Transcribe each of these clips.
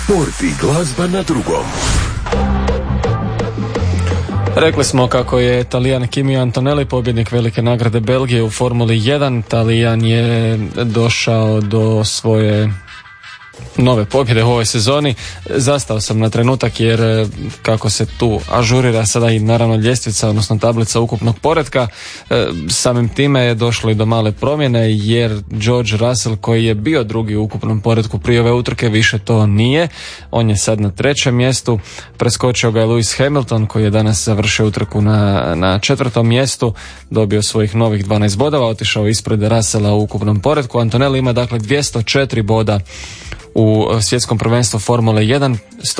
Sport i glazba na drugom. Rekli smo kako je Talijan Kimi Antonelli pobjednik velike nagrade Belgije u Formuli 1. Talijan je došao do svoje nove pobjede u ovoj sezoni. Zastao sam na trenutak jer kako se tu ažurira sada i naravno ljestvica, odnosno tablica ukupnog poretka, samim time je došlo i do male promjene jer George Russell, koji je bio drugi u ukupnom poretku prije ove utrke, više to nije. On je sad na 3. mjestu, preskočio ga je Lewis Hamilton koji je danas završio utrku na 4. mjestu, dobio svojih novih 12 bodova, otišao ispred Russella u ukupnom poretku. Antonelli ima dakle 204 boda u svjetskom prvenstvu Formule 1,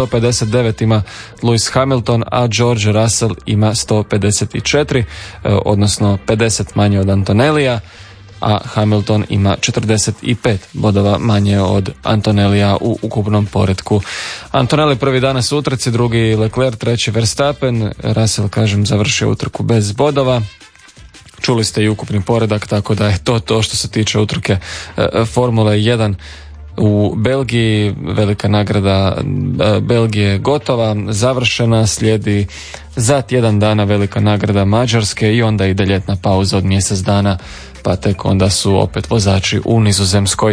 159 ima Lewis Hamilton, a George Russell ima 154, odnosno 50 manje od Antonellija, a Hamilton ima 45 bodova manje od Antonellija u ukupnom poretku. Antonelli prvi danas u utrci, drugi Leclerc, treći Verstappen, Russell, kažem, završio utrku bez bodova. Čuli ste i ukupni poredak, tako da je to što se tiče utrke Formule 1 u Belgiji. Velika nagrada Belgije gotova, završena, slijedi za tjedan dana velika nagrada Mađarske i onda ide ljetna pauza od mjesec dana, pa tek onda su opet vozači u Nizozemskoj.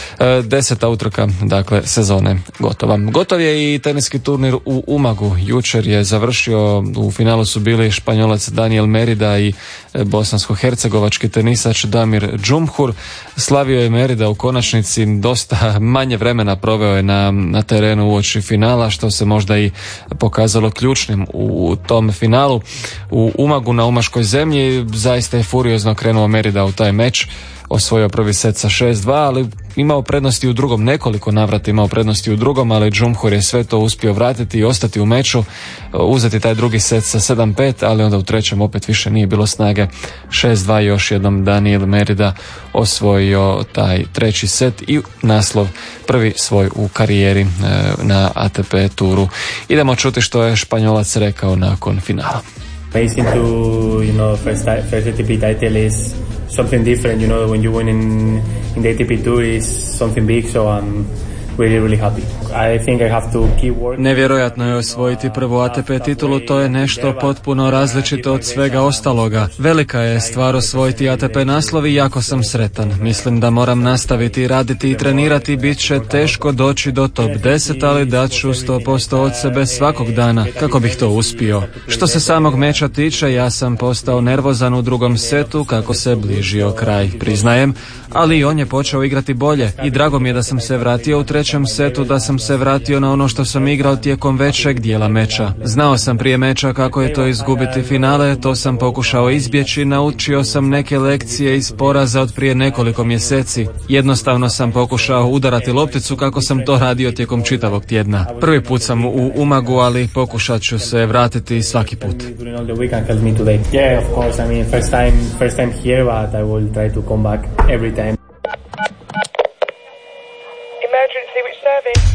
10. utrka, dakle, sezone gotova. Gotov je i teniski turnir u Umagu. Jučer je završio, u finalu su bili Španjolac Daniel Merida i bosansko-hercegovački tenisač Damir Džumhur. Slavio je Merida u konačnici, dosta manje vremena proveo je na terenu uoči finala, što se možda i pokazalo ključnim u tom finalu. U Umagu, na umaškoj zemlji, zaista je furiozno krenuo Merida u taj meč, osvojio prvi set sa 6-2, ali imao prednosti u drugom, nekoliko navrata imao prednosti u drugom, ali Džumhur je sve to uspio vratiti i ostati u meču, uzeti taj drugi set sa 7-5, ali onda u trećem opet više nije bilo snage. 6-2, još jednom Daniel Merida osvojio taj treći set i naslov prvi svoj u karijeri na ATP turu. Idemo čuti što je Španjolac rekao nakon finala. Amazing to, first ATP title is something different, when you win in the ATP Tour is something big, so I'm really happy. I think I have to keep working. Nevjerojatno je osvojiti prvu ATP titulu, to je nešto potpuno različito od svega ostaloga. Velika je stvar osvojiti ATP naslov i jako sam sretan. Mislim da moram nastaviti raditi i trenirati, bit će teško doći do top 10, ali dat ću 100% od sebe svakog dana kako bih to uspio. Što se samog meča tiče, ja sam postao nervozan u drugom setu kako se bližio kraj, priznajem, ali on je počeo igrati bolje i drago mi je da sam se vratio u trećem setu, da sam se vratio na ono što sam igrao tijekom većeg dijela meča. Znao sam prije meča kako je to izgubiti finale, to sam pokušao izbjeći, naučio sam neke lekcije iz poraza od prije nekoliko mjeseci. Jednostavno sam pokušao udarati lopticu kako sam to radio tijekom čitavog tjedna. Prvi put sam u Umagu, ali pokušat ću se vratiti svaki put. Yeah, of course. I mean, first time here, but I will try to come back every time.